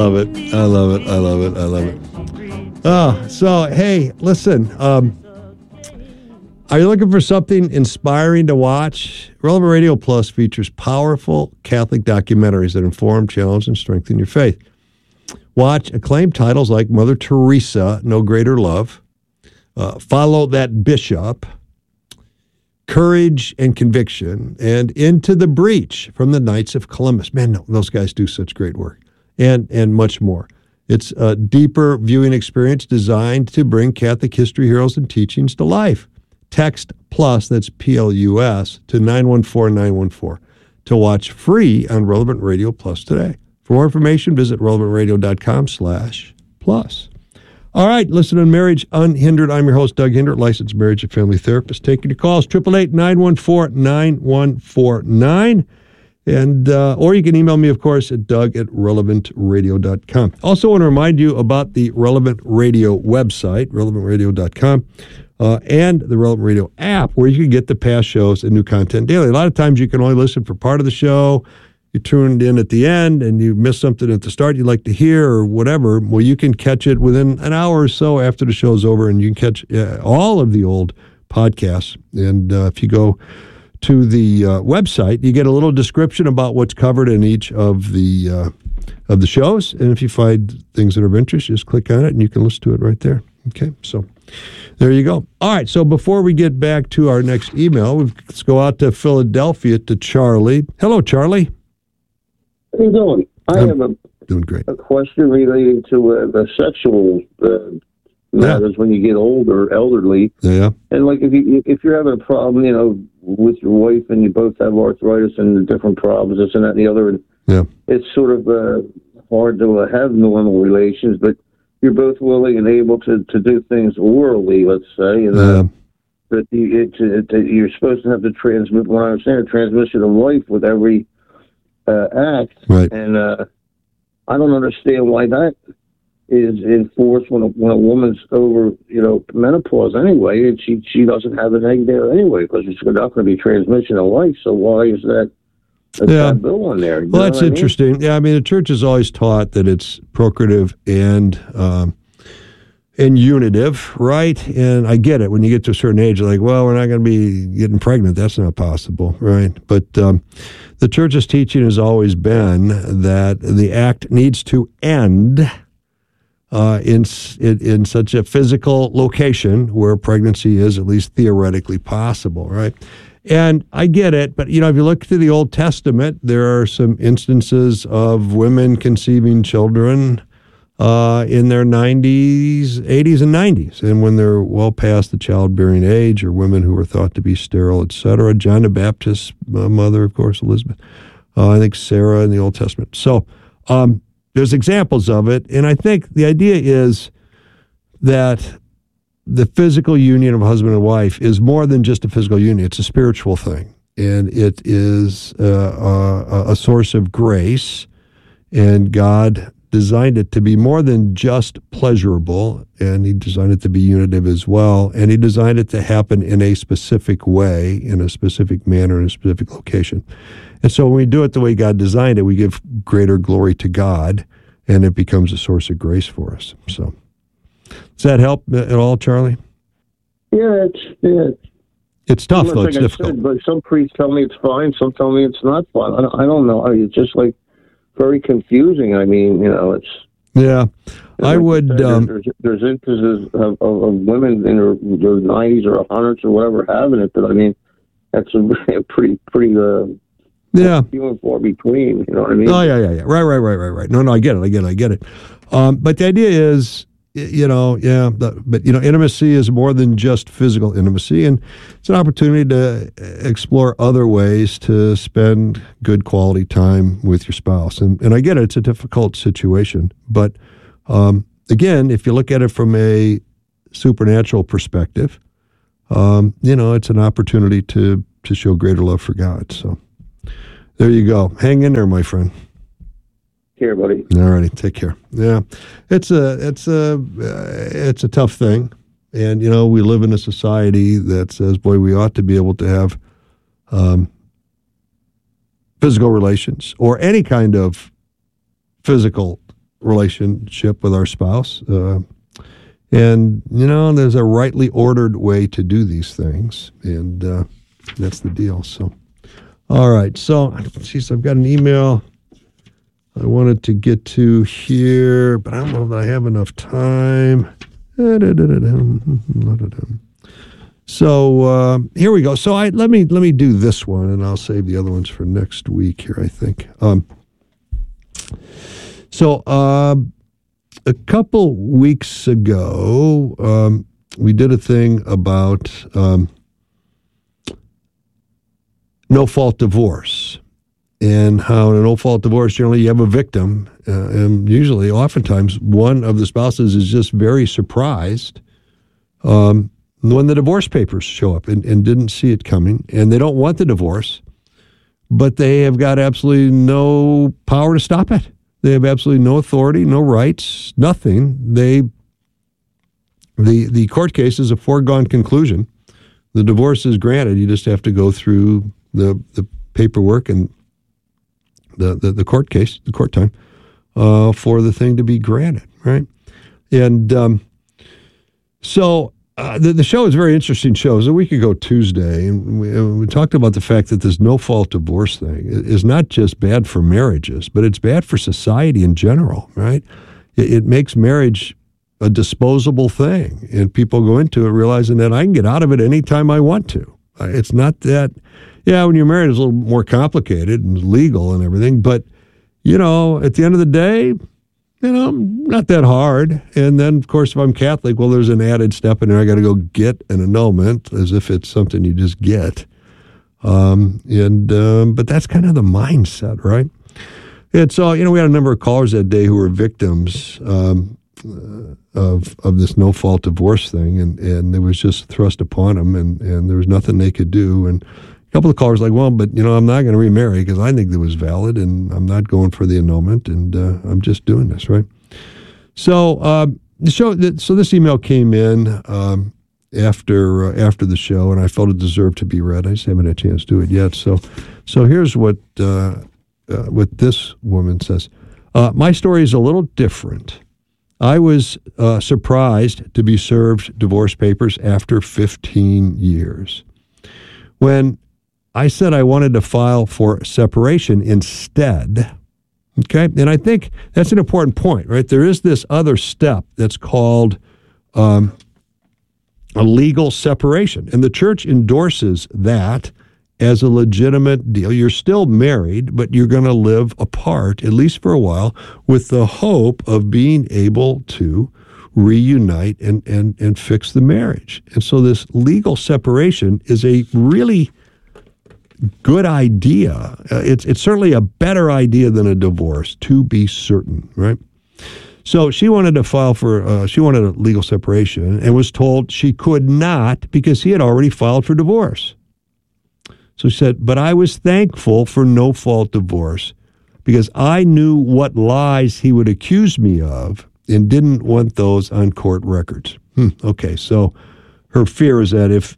Love it. I love it. I love it. I love it. Oh, so, hey, listen. Are you looking for something inspiring to watch? Relevant Radio Plus features powerful Catholic documentaries that inform, challenge, and strengthen your faith. Watch acclaimed titles like Mother Teresa, No Greater Love, Follow That Bishop, Courage and Conviction, and Into the Breach from the Knights of Columbus. Man, those guys do such great work. And much more. It's a deeper viewing experience designed to bring Catholic history, heroes, and teachings to life. Text PLUS, that's PLUS, to 914-914 to watch free on Relevant Radio Plus today. For more information, visit relevantradio.com/plus. All right, listen to Marriage Unhindered. I'm your host, Doug Hindert, licensed marriage and family therapist. Taking your calls, 888-914-9149. And or you can email me, of course, at doug@relevantradio.com. Also want to remind you about the Relevant Radio website, relevantradio.com, and the Relevant Radio app, where you can get the past shows and new content daily. A lot of times you can only listen for part of the show. You tuned in at the end and you missed something at the start you'd like to hear or whatever. Well, you can catch it within an hour or so after the show's over, and you can catch all of the old podcasts. And if you go to the website, you get a little description about what's covered in each of the shows. And if you find things that are of interest, just click on it and you can listen to it right there. Okay, so there you go. All right, so before we get back to our next email, let's go out to Philadelphia to Charlie. Hello, Charlie. How you doing? I have doing great. A question relating to the sexual matters when you get older, elderly. Yeah. And like if you're having a problem, with your wife and you both have arthritis and different problems, this and that and the other, and it's sort of hard to have normal relations, but you're both willing and able to do things orally, let's say, but you're supposed to have the transmit. What I understand, a transmission of life with every act, right? And I don't understand why that is enforced when a woman's over, menopause anyway, and she doesn't have an egg there anyway, because it's not going to be transmission of life. So why is that bill on there? Well, that's interesting. Yeah, I mean, the church has always taught that it's procreative and unitive, right? And I get it. When you get to a certain age, you're like, well, we're not going to be getting pregnant. That's not possible, right? But the church's teaching has always been that the act needs to end in such a physical location where pregnancy is at least theoretically possible, right? And I get it, but, if you look to the Old Testament, there are some instances of women conceiving children in their 90s, 80s, and 90s, and when they're well past the childbearing age, or women who are thought to be sterile, etc. John the Baptist's mother, of course, Elizabeth. I think Sarah in the Old Testament. So, there's examples of it, and I think the idea is that the physical union of a husband and wife is more than just a physical union. It's a spiritual thing, and it is a source of grace, and God designed it to be more than just pleasurable, and he designed it to be unitive as well, and he designed it to happen in a specific way, in a specific manner, in a specific location. And so when we do it the way God designed it, we give greater glory to God, and it becomes a source of grace for us. So does that help at all, Charlie? Yeah, it's tough, though. It's difficult. But some priests tell me it's fine. Some tell me it's not fine. I don't know. It's just like very confusing. I mean, it's... Yeah, I would... There's instances of women in their 90s or 100s or whatever having it, but I mean, that's a pretty few and far between, you know what I mean? Oh, yeah. Right. No, I get it. But the idea is, intimacy is more than just physical intimacy, and it's an opportunity to explore other ways to spend good quality time with your spouse. And I get it, it's a difficult situation. But, again, if you look at it from a supernatural perspective, it's an opportunity to show greater love for God. So there you go. Hang in there, my friend. Here, buddy. All righty, take care. Yeah, it's a tough thing, and we live in a society that says, boy, we ought to be able to have physical relations or any kind of physical relationship with our spouse. And, there's a rightly ordered way to do these things. And that's the deal. So, all right. So, I've got an email I wanted to get to here, but I don't know that I have enough time. So here we go. So let me do this one, and I'll save the other ones for next week here, I think. So a couple weeks ago, we did a thing about no-fault divorce, and how in a no-fault divorce, generally you have a victim, and usually, oftentimes, one of the spouses is just very surprised when the divorce papers show up and didn't see it coming, and they don't want the divorce, but they have got absolutely no power to stop it. They have absolutely no authority, no rights, nothing. The court case is a foregone conclusion. The divorce is granted. You just have to go through the paperwork and the court case, the court time, for the thing to be granted, right? And so the show is a very interesting show. It was a week ago Tuesday, and we talked about the fact that this no-fault divorce thing is not just bad for marriages, but it's bad for society in general, right? It makes marriage a disposable thing, and people go into it realizing that I can get out of it anytime I want to. It's not that... Yeah, when you're married, it's a little more complicated and legal and everything. But, at the end of the day, not that hard. And then, of course, if I'm Catholic, well, there's an added step in there. I got to go get an annulment as if it's something you just get. But that's kind of the mindset, right? And so, we had a number of callers that day who were victims of this no-fault divorce thing. And it was just thrust upon them, and there was nothing they could do. And a couple of callers like, well, but, I'm not going to remarry because I think it was valid, and I'm not going for the annulment, and I'm just doing this, right? So this email came in after the show, and I felt it deserved to be read. I just haven't had a chance to do it yet. So here's what this woman says. My story is a little different. I was surprised to be served divorce papers after 15 years. When I said I wanted to file for separation instead, okay? And I think that's an important point, right? There is this other step that's called a legal separation, and the church endorses that as a legitimate deal. You're still married, but you're going to live apart, at least for a while, with the hope of being able to reunite and fix the marriage. And so this legal separation is a really good idea. It's certainly a better idea than a divorce, to be certain, right? So she wanted to file for, she wanted a legal separation and was told she could not because he had already filed for divorce. So she said, but I was thankful for no-fault divorce because I knew what lies he would accuse me of and didn't want those on court records. Okay, so her fear is that if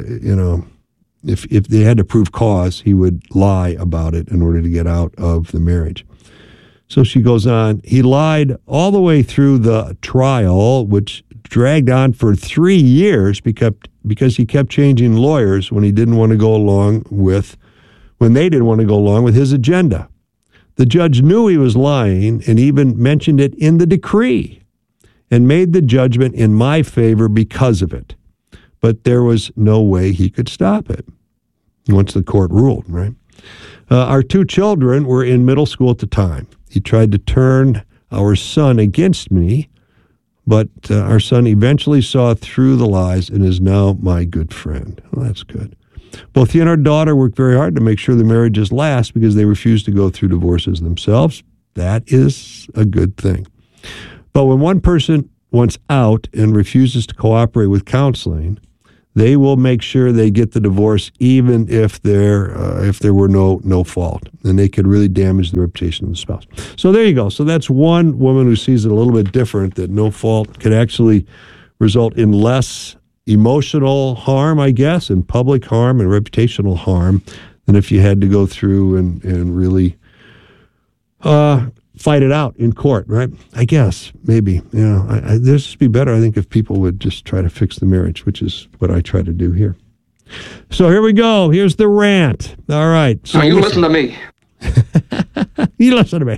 they had to prove cause, he would lie about it in order to get out of the marriage. So she goes on, he lied all the way through the trial, which dragged on for 3 years because he kept changing lawyers when they didn't want to go along with his agenda. The judge knew he was lying and even mentioned it in the decree and made the judgment in my favor because of it. But there was no way he could stop it once the court ruled, right? Our 2 children were in middle school at the time. He tried to turn our son against me, but our son eventually saw through the lies and is now my good friend. Well, that's good. Both he and our daughter worked very hard to make sure the marriages last because they refused to go through divorces themselves. That is a good thing. But when one person wants out and refuses to cooperate with counseling, they will make sure they get the divorce even if there were no fault, and they could really damage the reputation of the spouse. So there you go. So that's one woman who sees it a little bit different, that no fault could actually result in less emotional harm, I guess, and public harm and reputational harm than if you had to go through and really fight it out in court, right? I guess, maybe. This would be better, I think, if people would just try to fix the marriage, which is what I try to do here. So here we go. Here's the rant. All right. So now you listen to me. You listen to me.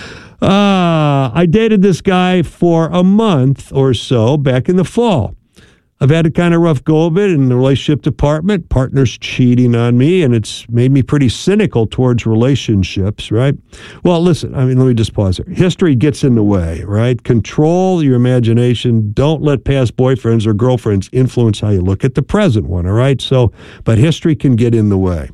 I dated this guy for a month or so back in the fall. I've had a kind of rough go of it in the relationship department. Partner's cheating on me, and it's made me pretty cynical towards relationships, right? Well, listen, let me just pause here. History gets in the way, right? Control your imagination. Don't let past boyfriends or girlfriends influence how you look at the present one, all right? But history can get in the way.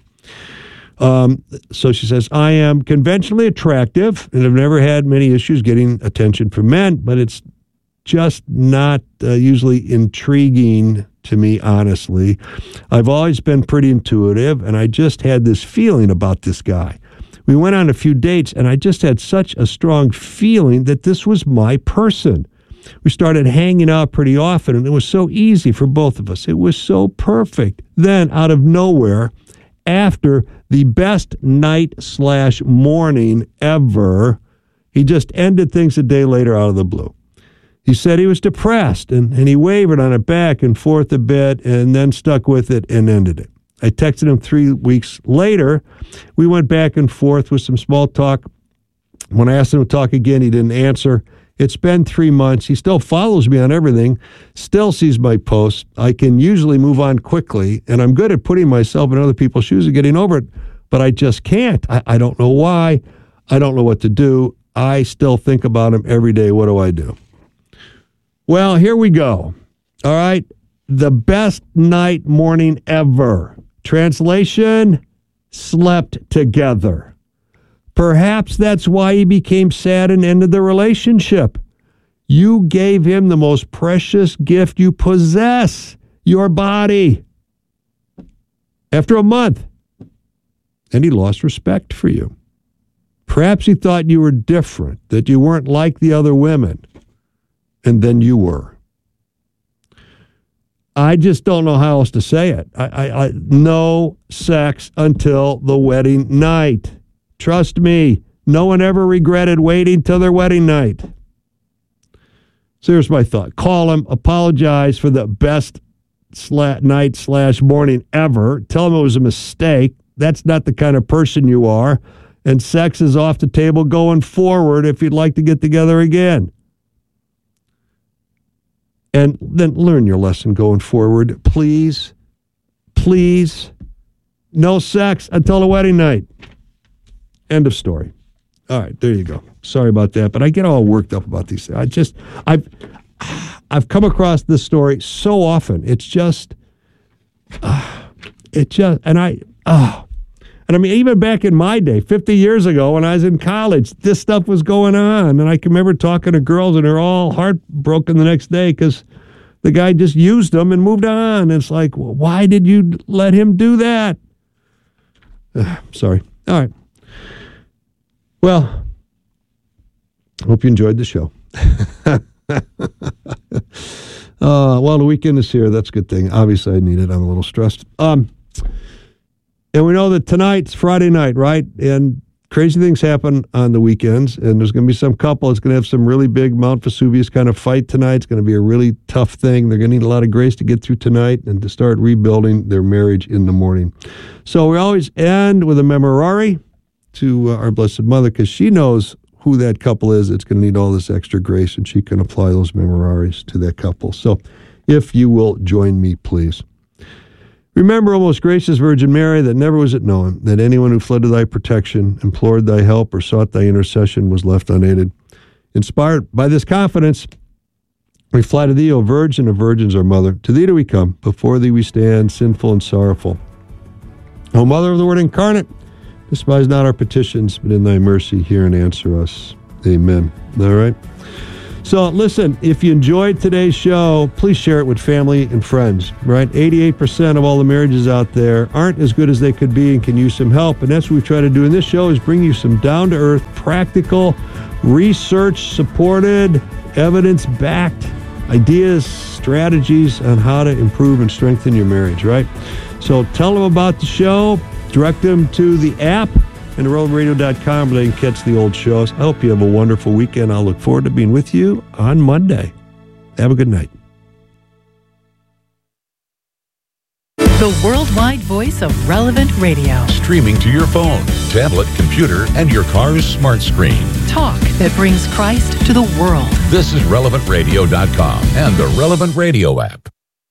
So she says, I am conventionally attractive and have never had many issues getting attention from men, but it's just not usually intriguing to me, honestly. I've always been pretty intuitive, and I just had this feeling about this guy. We went on a few dates, and I just had such a strong feeling that this was my person. We started hanging out pretty often, and it was so easy for both of us. It was so perfect. Then, out of nowhere, after the best night/morning ever, he just ended things a day later out of the blue. He said he was depressed, and he wavered on it back and forth a bit and then stuck with it and ended it. I texted him 3 weeks later. We went back and forth with some small talk. When I asked him to talk again, he didn't answer. It's been 3 months. He still follows me on everything, still sees my posts. I can usually move on quickly, and I'm good at putting myself in other people's shoes and getting over it, but I just can't. I don't know why. I don't know what to do. I still think about him every day. What do I do? Well, here we go. All right. The best night morning ever. Translation, slept together. Perhaps that's why he became sad and ended the relationship. You gave him the most precious gift you possess, your body. After a month, and he lost respect for you. Perhaps he thought you were different, that you weren't like the other women. And then you were. I just don't know how else to say it. No sex until the wedding night. Trust me, no one ever regretted waiting till their wedding night. So here's my thought. Call him, apologize for the best night/morning ever. Tell him it was a mistake. That's not the kind of person you are. And sex is off the table going forward if you'd like to get together again. And then learn your lesson going forward. Please, no sex until the wedding night. End of story. All right, there you go. Sorry about that, but I get all worked up about these things. I've come across this story so often. And I mean, even back in my day, 50 years ago when I was in college, this stuff was going on. And I can remember talking to girls and they're all heartbroken the next day because the guy just used them and moved on. And it's like, well, why did you let him do that? Sorry. All right. Well, hope you enjoyed the show. Well, the weekend is here. That's a good thing. Obviously, I need it. I'm a little stressed. And we know that tonight's Friday night, right? And crazy things happen on the weekends. And there's going to be some couple that's going to have some really big Mount Vesuvius kind of fight tonight. It's going to be a really tough thing. They're going to need a lot of grace to get through tonight and to start rebuilding their marriage in the morning. So we always end with a memorare to our Blessed Mother because she knows who that couple is. It's going to need all this extra grace, and she can apply those memoraries to that couple. So if you will join me, please. Remember, O most gracious Virgin Mary, that never was it known that anyone who fled to thy protection, implored thy help, or sought thy intercession was left unaided. Inspired by this confidence, we fly to thee, O Virgin of Virgins, our Mother. To thee do we come, before thee we stand, sinful and sorrowful. O Mother of the Word incarnate, despise not our petitions, but in thy mercy hear and answer us. Amen. All right? So listen, if you enjoyed today's show, please share it with family and friends, right? 88% of all the marriages out there aren't as good as they could be and can use some help. And that's what we try to do in this show, is bring you some down-to-earth, practical, research-supported, evidence-backed ideas, strategies on how to improve and strengthen your marriage, right? So tell them about the show, direct them to the app, and RelevantRadio.com where they can catch the old shows. I hope you have a wonderful weekend. I'll look forward to being with you on Monday. Have a good night. The worldwide voice of Relevant Radio. Streaming to your phone, tablet, computer, and your car's smart screen. Talk that brings Christ to the world. This is RelevantRadio.com and the Relevant Radio app.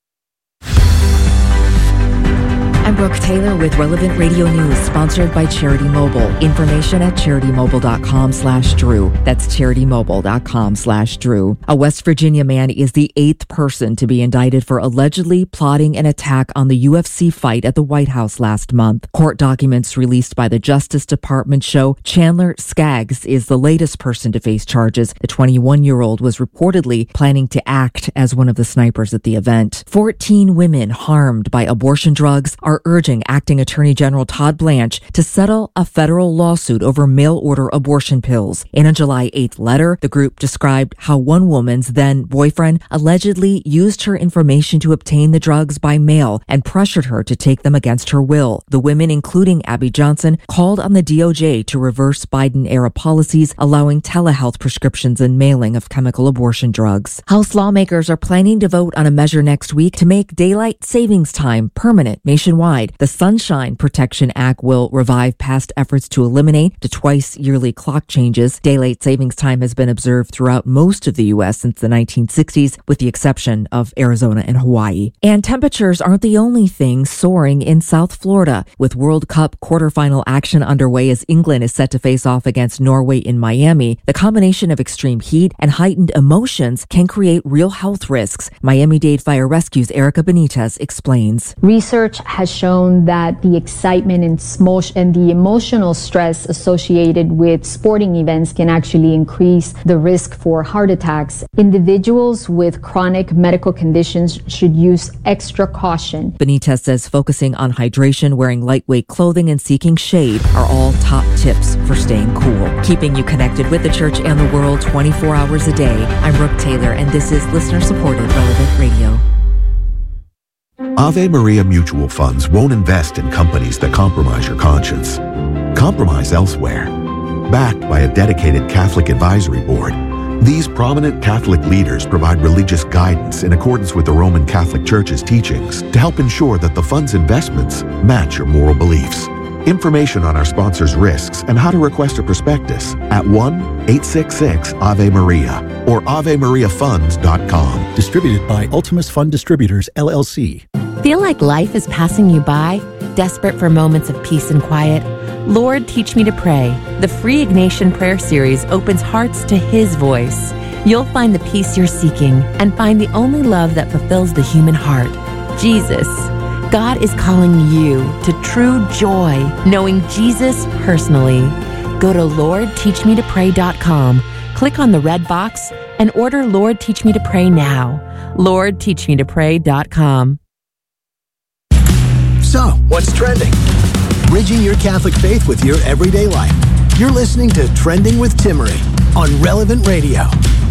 I'm Brooke Taylor with Relevant Radio News, sponsored by Charity Mobile. Information at CharityMobile.com/Drew. That's CharityMobile.com/Drew. A West Virginia man is the 8th person to be indicted for allegedly plotting an attack on the UFC fight at the White House last month. Court documents released by the Justice Department show Chandler Skaggs is the latest person to face charges. The 21-year-old was reportedly planning to act as one of the snipers at the event. 14 women harmed by abortion drugs are urging Acting Attorney General Todd Blanche to settle a federal lawsuit over mail-order abortion pills. In a July 8th letter, the group described how one woman's then-boyfriend allegedly used her information to obtain the drugs by mail and pressured her to take them against her will. The women, including Abby Johnson, called on the DOJ to reverse Biden-era policies allowing telehealth prescriptions and mailing of chemical abortion drugs. House lawmakers are planning to vote on a measure next week to make daylight savings time permanent nationwide. The Sunshine Protection Act will revive past efforts to eliminate the twice-yearly clock changes. Daylight savings time has been observed throughout most of the U.S. since the 1960s, with the exception of Arizona and Hawaii. And temperatures aren't the only thing soaring in South Florida. With World Cup quarterfinal action underway as England is set to face off against Norway in Miami, the combination of extreme heat and heightened emotions can create real health risks. Miami-Dade Fire Rescue's Erica Benitez explains. Research has shown that the excitement and the emotional stress associated with sporting events can actually increase the risk for heart attacks. Individuals with chronic medical conditions should use extra caution. Benitez says focusing on hydration, wearing lightweight clothing, and seeking shade are all top tips for staying cool. Keeping you connected with the church and the world 24 hours a day. I'm Brooke Taylor, and this is listener-supported Relevant Radio. Ave Maria Mutual Funds won't invest in companies that compromise your conscience. Compromise elsewhere. Backed by a dedicated Catholic advisory board, these prominent Catholic leaders provide religious guidance in accordance with the Roman Catholic Church's teachings to help ensure that the fund's investments match your moral beliefs. Information on our sponsors' risks and how to request a prospectus at 1-866-AVE-MARIA or AveMariaFunds.com. Distributed by Ultimus Fund Distributors, LLC. Feel like life is passing you by? Desperate for moments of peace and quiet? Lord, Teach Me to Pray. The free Ignatian Prayer Series opens hearts to His voice. You'll find the peace you're seeking and find the only love that fulfills the human heart, Jesus. God is calling you to true joy, knowing Jesus personally. Go to LordTeachMeToPray.com, click on the red box, and order Lord Teach Me to Pray now. LordTeachMeToPray.com. So, what's trending? Bridging your Catholic faith with your everyday life. You're listening to Trending with Timmerie on Relevant Radio.